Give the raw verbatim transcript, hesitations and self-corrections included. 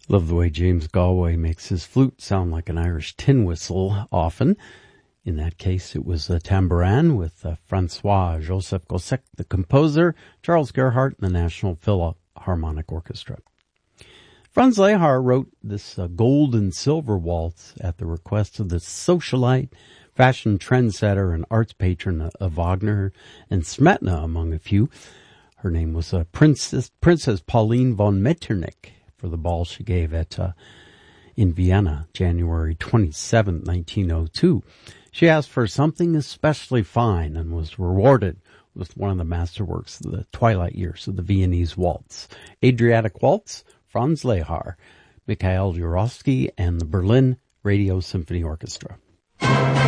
Love the way James Galway makes his flute sound like an Irish tin whistle often. In that case, it was a tambourin with uh, Francois Joseph Gossec, the composer, Charles Gerhardt, and the National Philharmonic Orchestra. Franz Lehár wrote this uh, gold and silver waltz at the request of the socialite, fashion trendsetter, and arts patron of Wagner and Smetana, among a few. Her name was uh, Princess, Princess Pauline von Metternich, for the ball she gave at uh, in Vienna, January twenty-seventh, nineteen oh two. She asked for something especially fine and was rewarded with one of the masterworks of the twilight years of the Viennese waltz, Adriatic Waltz, Franz Lehár, Mikhail Jurovsky, and the Berlin Radio Symphony Orchestra.